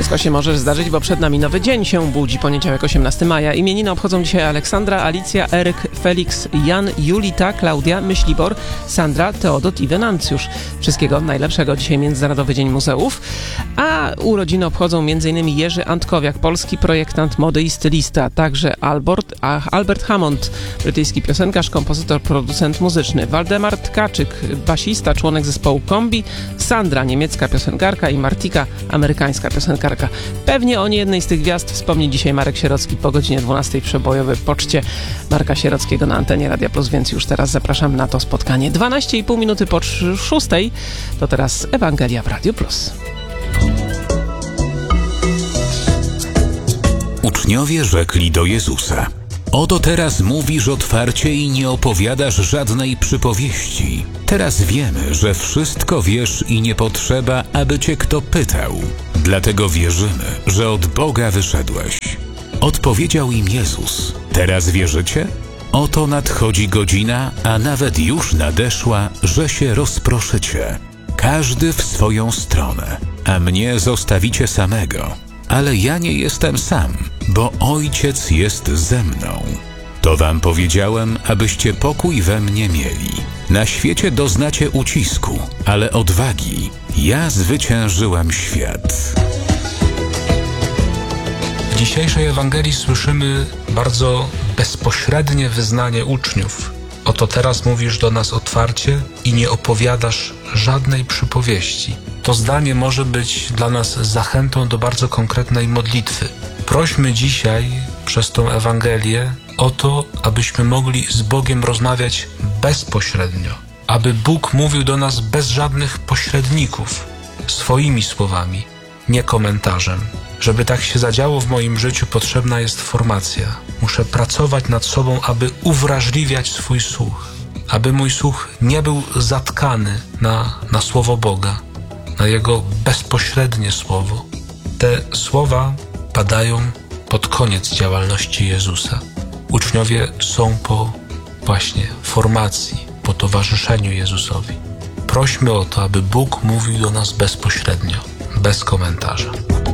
Wszystko się może zdarzyć, bo przed nami nowy dzień się budzi. Poniedziałek, 18 maja. Imieniny obchodzą dzisiaj Aleksandra, Alicja, Eryk, Felix, Jan, Julita, Klaudia, Myślibor, Sandra, Teodot i Wenancjusz. Wszystkiego najlepszego. Dzisiaj Międzynarodowy Dzień Muzeów. A urodziny obchodzą m.in. Jerzy Antkowiak, polski projektant mody i stylista. Także Albert Hammond, brytyjski piosenkarz, kompozytor, producent muzyczny. Waldemar Tkaczyk, basista, członek zespołu Kombi. Sandra, niemiecka piosenkarka i Martika, amerykańska piosenkarka. Pewnie o niejednej z tych gwiazd wspomni dzisiaj Marek Sierocki po godzinie 12 w przebojowej poczcie Marka Sierockiego na antenie Radia Plus, więc już teraz zapraszam na to spotkanie. 12,5 minuty po 6. To teraz Ewangelia w Radiu Plus. Uczniowie rzekli do Jezusa: oto teraz mówisz otwarcie i nie opowiadasz żadnej przypowieści. Teraz wiemy, że wszystko wiesz i nie potrzeba, aby cię kto pytał. Dlatego wierzymy, że od Boga wyszedłeś. Odpowiedział im Jezus: teraz wierzycie? Oto nadchodzi godzina, a nawet już nadeszła, że się rozproszycie. Każdy w swoją stronę, a mnie zostawicie samego. Ale ja nie jestem sam, bo Ojciec jest ze mną. To wam powiedziałem, abyście pokój we mnie mieli. Na świecie doznacie ucisku, ale odwagi. Ja zwyciężyłem świat. W dzisiejszej Ewangelii słyszymy bardzo bezpośrednie wyznanie uczniów. Oto teraz mówisz do nas otwarcie i nie opowiadasz żadnej przypowieści. To zdanie może być dla nas zachętą do bardzo konkretnej modlitwy. Prośmy dzisiaj przez tą Ewangelię o to, abyśmy mogli z Bogiem rozmawiać bezpośrednio. Aby Bóg mówił do nas bez żadnych pośredników, swoimi słowami, nie komentarzem. Żeby tak się zadziało w moim życiu, potrzebna jest formacja. Muszę pracować nad sobą, aby uwrażliwiać swój słuch. Aby mój słuch nie był zatkany na słowo Boga, na Jego bezpośrednie słowo. Te słowa padają pod koniec działalności Jezusa. Uczniowie są po właśnie formacji, po towarzyszeniu Jezusowi. Prośmy o to, aby Bóg mówił do nas bezpośrednio, bez komentarza.